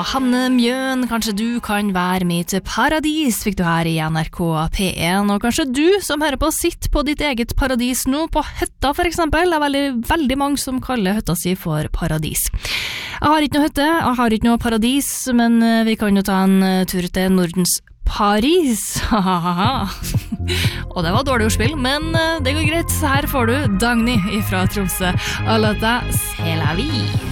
Hanne Mjøen, kanskje du kan være med til paradis, fikk du her i NRK P1, og kanskje du som hører på sitt på ditt eget paradis nå, på hytta for eksempel, det veldig mange som kaller hytta si for paradis. Jeg har ikke noe hytte, jeg har ikke noe paradis, men vi kan jo ta en tur til Nordens Paris. Og det var dårlig ordspill, men det går greit. Her får du Dagny fra Tromsø, og låta C'est la vie.